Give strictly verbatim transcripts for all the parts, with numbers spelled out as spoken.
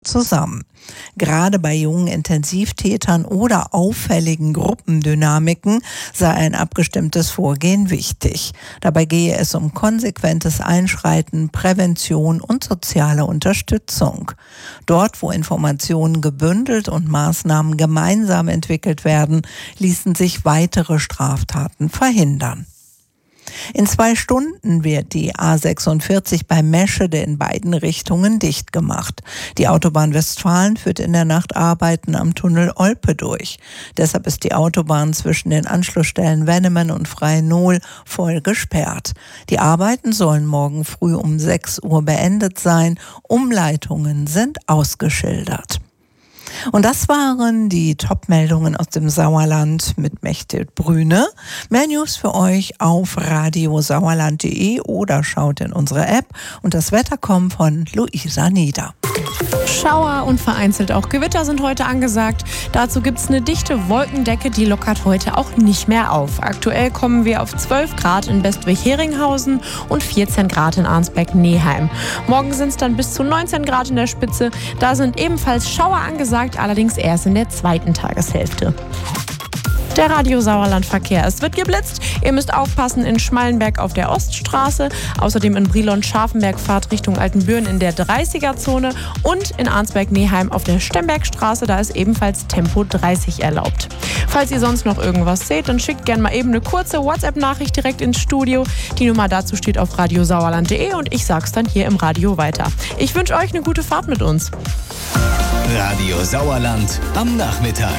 zusammen. Gerade bei jungen Intensivtätern oder auffälligen Gruppendynamiken sei ein abgestimmtes Vorgehen wichtig. Dabei gehe es um konsequentes Einschreiten, Prävention und soziale Unterstützung. Dort, wo Informationen gebündelt und Maßnahmen gemeinsam entwickelt werden, ließen sich weitere Straftaten verhindern. In zwei Stunden wird die A sechsundvierzig bei Meschede in beiden Richtungen dicht gemacht. Die Autobahn Westfalen führt in der Nacht Arbeiten am Tunnel Olpe durch. Deshalb ist die Autobahn zwischen den Anschlussstellen Wennemen und Freinohl voll gesperrt. Die Arbeiten sollen morgen früh um sechs Uhr beendet sein. Umleitungen sind ausgeschildert. Und das waren die Top-Meldungen aus dem Sauerland mit Mechthild Brüne. Mehr News für euch auf radiosauerland punkt de oder schaut in unsere App. Und das Wetter kommt von Luisa Nieder. Schauer und vereinzelt auch Gewitter sind heute angesagt. Dazu gibt es eine dichte Wolkendecke, die lockert heute auch nicht mehr auf. Aktuell kommen wir auf zwölf Grad in Bestwig-Heringhausen und vierzehn Grad in Arnsberg-Neheim. Morgen sind es dann bis zu neunzehn Grad in der Spitze. Da sind ebenfalls Schauer angesagt, allerdings erst in der zweiten Tageshälfte. Der Radio Sauerland Verkehr. Es wird geblitzt. Ihr müsst aufpassen in Schmallenberg auf der Oststraße. Außerdem in Brilon-Scharfenberg Fahrt Richtung Altenbüren in der dreißiger-Zone. Und in Arnsberg-Neheim auf der Stembergstraße. Da ist ebenfalls Tempo dreißig erlaubt. Falls ihr sonst noch irgendwas seht, dann schickt gerne mal eben eine kurze WhatsApp-Nachricht direkt ins Studio. Die Nummer dazu steht auf radiosauerland punkt de und ich sag's dann hier im Radio weiter. Ich wünsche euch eine gute Fahrt mit uns. Radio Sauerland am Nachmittag.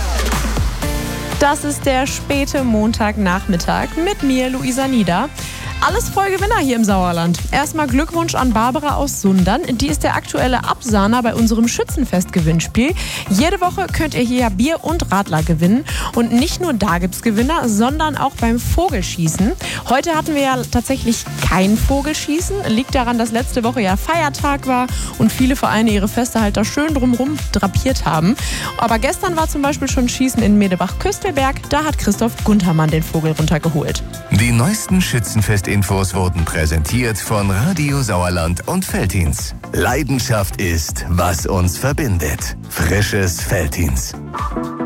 Das ist der späte Montagnachmittag mit mir, Luisa Nieder. Alles voll Gewinner hier im Sauerland. Erstmal Glückwunsch an Barbara aus Sundern. Die ist der aktuelle Absahner bei unserem Schützenfest-Gewinnspiel. Jede Woche könnt ihr hier Bier und Radler gewinnen. Und nicht nur da gibt's Gewinner, sondern auch beim Vogelschießen. Heute hatten wir ja tatsächlich kein Vogelschießen. Liegt daran, dass letzte Woche ja Feiertag war und viele Vereine ihre Feste halt da schön drumherum drapiert haben. Aber gestern war zum Beispiel schon Schießen in Medebach-Küstelberg. Da hat Christoph Guntermann den Vogel runtergeholt. Die neuesten Schützenfest-Infos wurden präsentiert von Radio Sauerland und Veltins. Leidenschaft ist, was uns verbindet. Frisches Veltins.